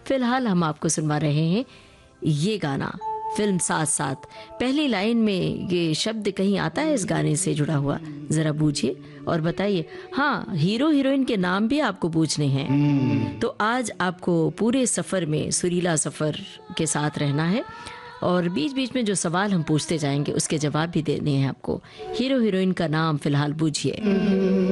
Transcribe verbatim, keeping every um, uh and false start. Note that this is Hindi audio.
फिलहाल हम आपको सुनवा रहे हैं ये गाना, फिल्म साथ साथ। पहली लाइन में ये शब्द कहीं आता है इस गाने से जुड़ा हुआ? जरा बूझिए और बताइए। हाँ, हीरो हीरोइन के नाम भी आपको पूछने हैं। तो आज आपको पूरे सफर में, सुरीला सफर के साथ रहना है और बीच बीच में जो सवाल हम पूछते जाएंगे उसके जवाब भी देने हैं आपको। हीरो हीरोइन का नाम फिलहाल बूझिए।